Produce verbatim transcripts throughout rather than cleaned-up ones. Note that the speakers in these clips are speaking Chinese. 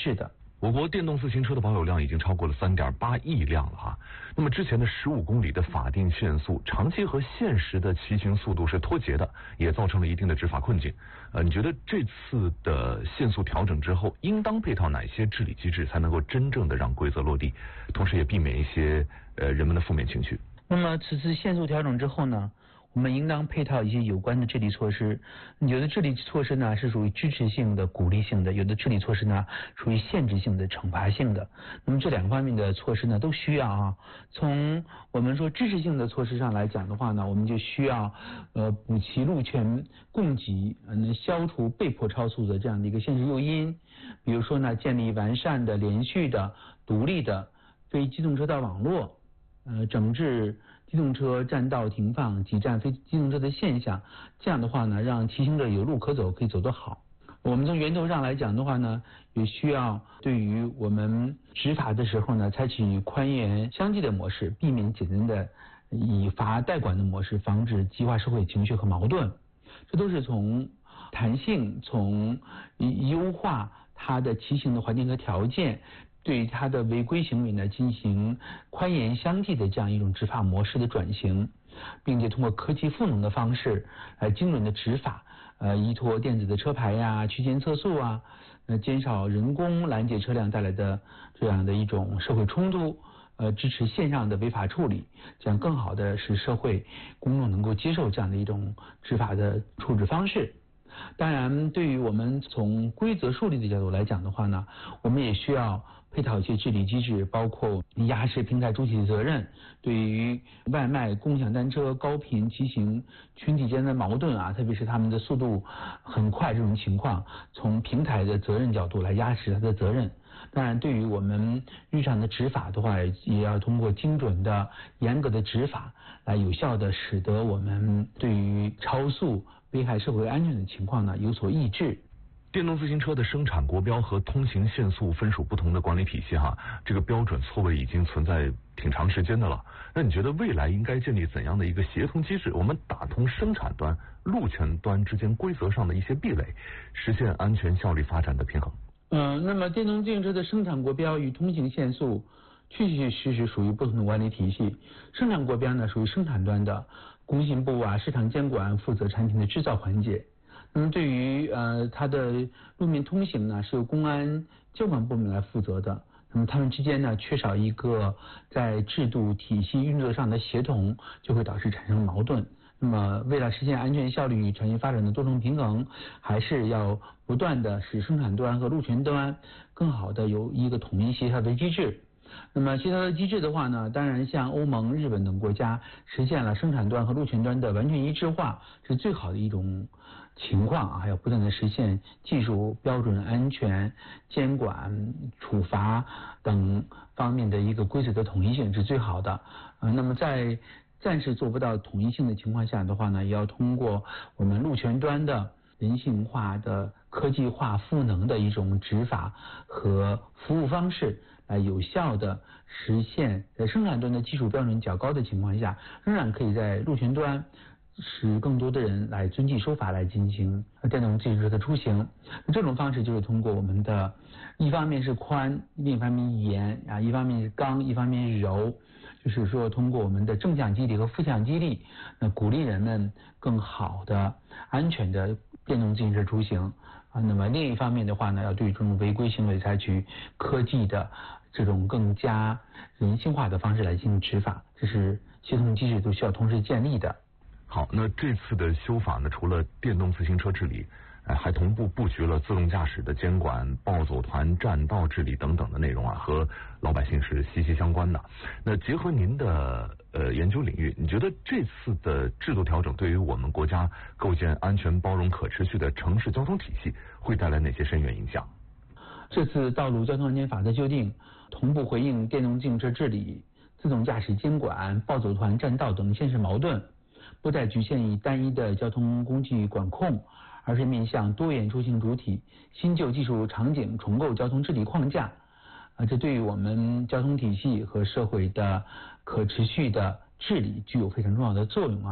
致的。 我国电动自行车的保有量已经超过了三点八亿辆了哈。那么之前的十五公里的法定限速，长期和现实的骑行速度是脱节的，也造成了一定的执法困境。呃，你觉得这次的限速调整之后，应当配套哪些治理机制，才能够真正的让规则落地，同时也避免一些呃人们的负面情绪？ 那么此次限速调整之后呢，我们应当配套一些有关的治理措施。有的治理措施呢是属于支持性的、鼓励性的，有的治理措施呢属于限制性的、惩罚性的。那么这两方面的措施呢都需要啊。从我们说支持性的措施上来讲的话呢，我们就需要呃补齐路权供给，嗯、呃，消除被迫超速的这样的一个现实诱因。比如说呢，建立完善的、连续的、独立的非机动车道网络，呃，整治机动车占道停放、挤占非机动车的现象，这样的话呢，让骑行者有路可走，可以走得好。我们从源头上来讲的话呢，也需要对于我们执法的时候呢，采取宽严相济的模式，避免简单的以罚代管的模式，防止激化社会情绪和矛盾。这都是从弹性、从优化它的骑行的环境和条件，对于他的违规行为呢进行宽严相济的这样一种执法模式的转型，并且通过科技赋能的方式来精准的执法，呃，依托电子的车牌呀、区间测速啊，呃，减少人工拦截车辆带来的这样的一种社会冲突，呃，支持线上的违法处理，这样更好的使社会公众能够接受这样的一种执法的处置方式。当然，对于我们从规则树立的角度来讲的话呢，我们也需要配套一些治理机制，包括压实平台主体的责任，对于外卖、共享单车、高频骑行群体间的矛盾啊，特别是他们的速度很快这种情况，从平台的责任角度来压实它的责任。当然，对于我们日常的执法的话，也要通过精准的、严格的执法，来有效的使得我们对于超速危害社会安全的情况呢有所抑制。 电动自行车的生产国标和通行限速分属不同的管理体系哈，这个标准错位已经存在挺长时间的了。那你觉得未来应该建立怎样的一个协同机制，我们打通生产端、路权端之间规则上的一些壁垒，实现安全效率发展的平衡？ 嗯，那么电动自行车的生产国标与通行限速确确实实属于不同的管理体系。生产国标呢属于生产端的，工信部啊、市场监管负责产品的制造环节。那么对于呃它的路面通行呢，是由公安监管部门来负责的。那么他们之间呢缺少一个在制度体系运作上的协同，就会导致产生矛盾。那么为了实现安全效率与产业发展的多重平衡，还是要不断的使生产端和路权端更好的有一个统一协调的机制。那么协调的机制的话呢，当然像欧盟、日本等国家实现了生产端和路权端的完全一致化，是最好的一种情况啊，还要不断的实现技术标准、安全、监管、处罚等方面的一个规则的统一性是最好的。呃，那么在暂时做不到统一性的情况下的话呢，也要通过我们路权端的人性化的、科技化赋能的一种执法和服务方式，来有效的实现在生产端的技术标准较高的情况下，仍然可以在路权端使更多的人来遵纪守法来进行电动自行车的出行。这种方式就是通过我们的一方面是宽，另一方面严啊，一方面是刚，一方面是柔，就是说通过我们的正向激励和负向激励，那鼓励人们更好的、安全的电动自行车出行啊。那么另一方面的话呢，要对这种违规行为采取科技的这种更加人性化的方式来进行执法，这是协同机制都需要同时建立的。 好，那这次的修法呢，除了电动自行车治理，哎，还同步布局了自动驾驶的监管、暴走团占道治理等等的内容啊，和老百姓是息息相关的。那结合您的呃研究领域，你觉得这次的制度调整对于我们国家构建安全、包容、可持续的城市交通体系会带来哪些深远影响？ 这次道路交通安全法的修订，同步回应电动自行车治理、自动驾驶监管、暴走团占道等现实矛盾，不再局限于单一的交通工具管控，而是面向多元出行主体、新旧技术场景重构交通治理框架。啊，这对于我们交通体系和社会的可持续的治理具有非常重要的作用啊。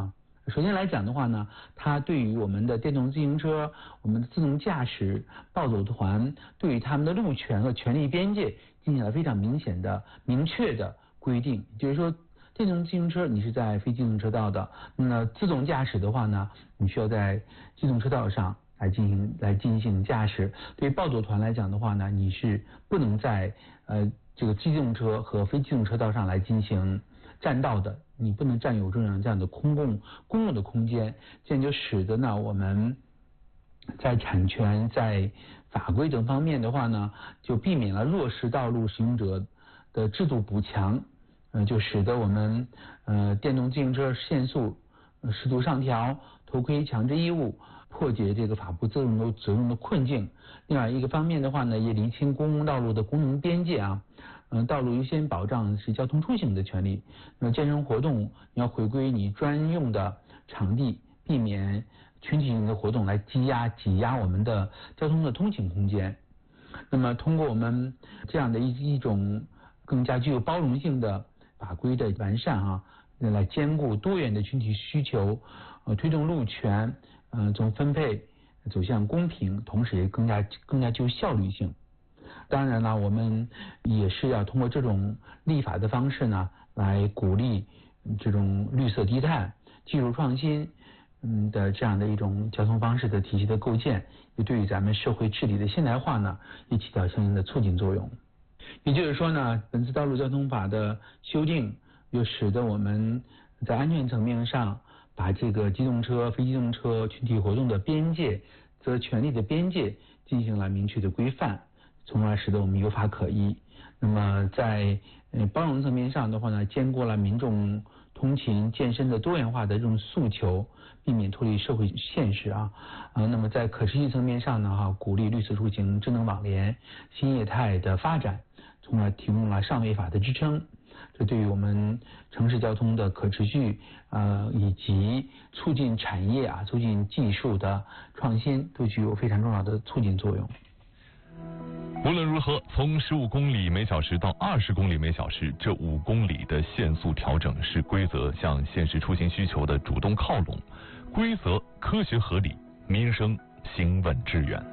首先来讲的话呢，它对于我们的电动自行车、我们的自动驾驶、暴走团，对于他们的路权和权利边界进行了非常明显的、明确的规定。就是说，电动自行车你是在非机动车道的，那么自动驾驶的话呢，你需要在机动车道上来进行来进行驾驶。对于暴走团来讲的话呢，你是不能在呃这个机动车和非机动车道上来进行占道的，你不能占有这样这样的公共公共的空间，这样就使得呢我们在产权、在法规等方面的话呢，就避免了落实道路使用者的制度补强，呃，就使得我们呃电动自行车限速呃适度上调、头盔强制义务，破解这个法不责任的责任的困境。另外一个方面的话呢，也厘清公共道路的功能边界啊。嗯，道路优先保障是交通出行的权利。那么健身活动你要回归你专用的场地，避免群体性的活动来积压挤压我们的交通的通行空间。那么通过我们这样的一一种更加具有包容性的法规的完善啊，来兼顾多元的群体需求，呃，推动路权呃从分配走向公平，同时也更加更加具有效率性。当然了，我们也是要通过这种立法的方式呢，来鼓励这种绿色低碳、技术创新嗯的这样的一种交通方式的体系的构建，也对于咱们社会治理的现代化呢，也起到相应的促进作用。也就是说呢，本次道路交通法的修订，又使得我们在安全层面上，把这个机动车、非机动车群体活动的边界、则权利的边界进行了明确的规范，从而使得我们有法可依。那么在呃包容层面上的话呢，兼顾了民众通勤健身的多元化的这种诉求，避免脱离社会现实啊啊。那么在可持续层面上呢，哈，鼓励绿色出行、智能网联、新业态的发展，从而提供了上位法的支撑。这对于我们城市交通的可持续呃以及促进产业啊、促进技术的创新，都具有非常重要的促进作用。 无论如何，从十五公里每小时到二十公里每小时，这五公里的限速调整是规则向现实出行需求的主动靠拢，规则科学合理，民生行稳致远。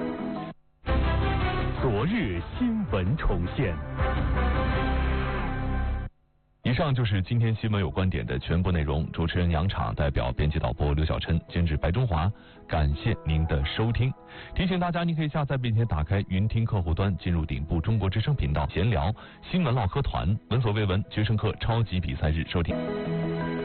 昨日新闻重现。 以上就是今天新闻有观点的全部内容。主持人杨昶代表编辑导播刘小琛，监制白中华，感谢您的收听。提醒大家，您可以下载并且打开云听客户端，进入顶部中国之声频道闲聊新闻唠嗑团，闻所未闻决胜客超级比赛日收听。